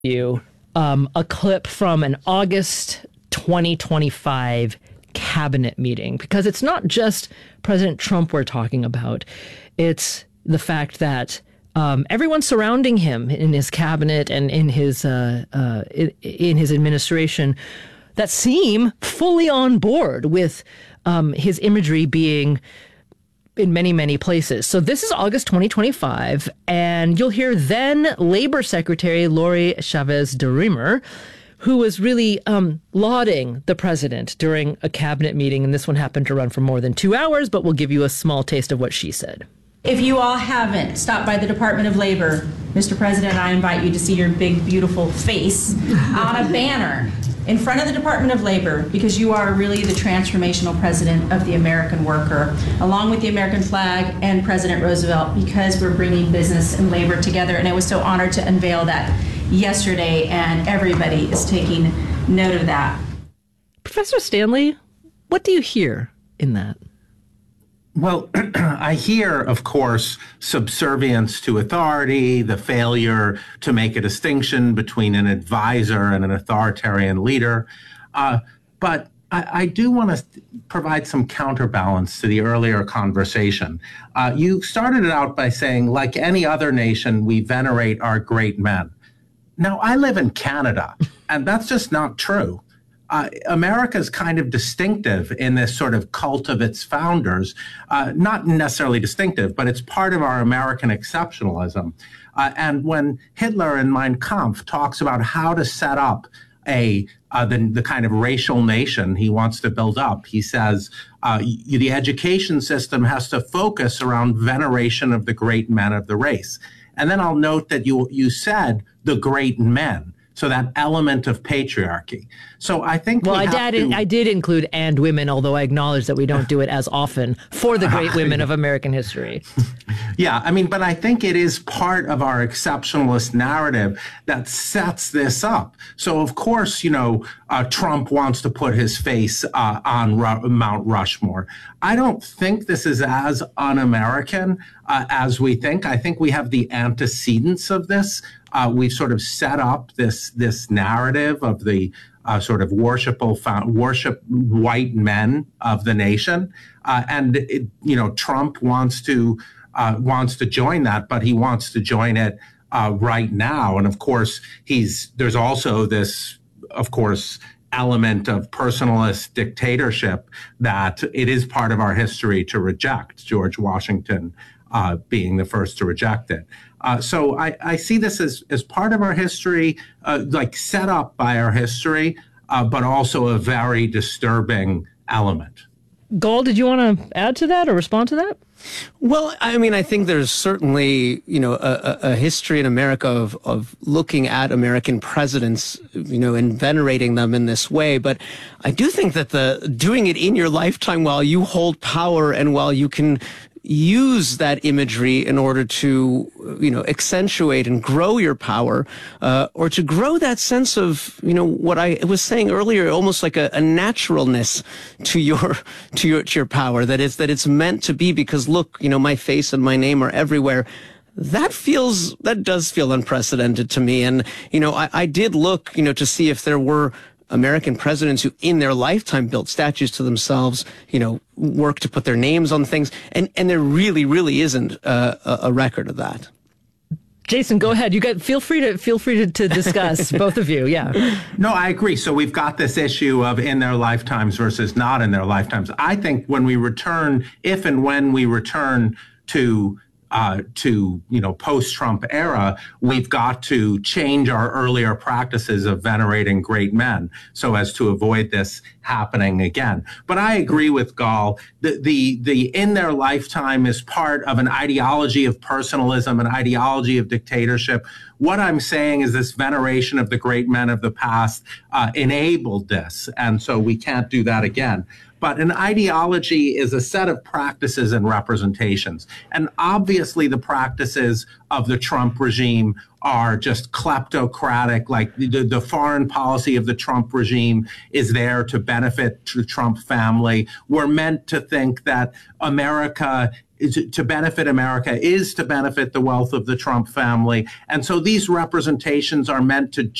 you a clip from an August 2025 cabinet meeting, because it's not just President Trump we're talking about. It's the fact that everyone surrounding him in his cabinet and in his administration that seem fully on board with his imagery being in many, many places. So this is August 2025, and you'll hear then Labor Secretary Lori Chavez DeRemer, who was really lauding the president during a cabinet meeting. And this one happened to run for more than 2 hours, but we'll give you a small taste of what she said. If you all haven't stopped by the Department of Labor, Mr. President, I invite you to see your big, beautiful face on a banner in front of the Department of Labor, because you are really the transformational president of the American worker, along with the American flag and President Roosevelt, because we're bringing business and labor together. And I was so honored to unveil that yesterday, and everybody is taking note of that. Professor Stanley, what do you hear in that? Well, I hear, of course, subservience to authority, the failure to make a distinction between an advisor and an authoritarian leader. But I do want to provide some counterbalance to the earlier conversation. You started it out by saying, like any other nation, we venerate our great men. Now, I live in Canada, and that's just not true. America is kind of distinctive in this sort of cult of its founders, not necessarily distinctive, but it's part of our American exceptionalism. And when Hitler in Mein Kampf talks about how to set up the kind of racial nation he wants to build up, he says the education system has to focus around veneration of the great men of the race. And then I'll note that you said the great men. So that element of patriarchy. So I think I did include and women, although I acknowledge that we don't do it as often for the great women of American history. Yeah, I mean, but I think it is part of our exceptionalist narrative that sets this up. So of course, Trump wants to put his face on Mount Rushmore. I don't think this is as un-American as we think. I think we have the antecedents of this. We've sort of set up this narrative of the sort of worship white men of the nation, and Trump wants to join that, but he wants to join it right now. And of course, there's also this, of course, element of personalist dictatorship that it is part of our history to reject. George Washington being the first to reject it. So I see this as part of our history, like set up by our history, but also a very disturbing element. Gol, did you want to add to that or respond to that? Well, I mean, I think there's certainly, a history in America of looking at American presidents, and venerating them in this way. But I do think that doing it in your lifetime while you hold power and while you can use that imagery in order to, accentuate and grow your power, or to grow that sense of, what I was saying earlier, almost like a naturalness to your power, that it's meant to be, because look, my face and my name are everywhere. That does feel unprecedented to me. And, I did look, to see if there were American presidents who in their lifetime built statues to themselves, work to put their names on things. And there really, really isn't a record of that. Jason, go ahead. Feel free to discuss, both of you. Yeah. No, I agree. So we've got this issue of in their lifetimes versus not in their lifetimes. I think when we return, if and when we return to post-Trump era, we've got to change our earlier practices of venerating great men so as to avoid this happening again. But I agree with Gol. The in their lifetime is part of an ideology of personalism, an ideology of dictatorship. What I'm saying is this veneration of the great men of the past enabled this, and so we can't do that again. But an ideology is a set of practices and representations. And obviously the practices of the Trump regime are just kleptocratic. Like the foreign policy of the Trump regime is there to benefit the Trump family. We're meant to think that America to benefit America is to benefit the wealth of the Trump family. And so these representations are meant to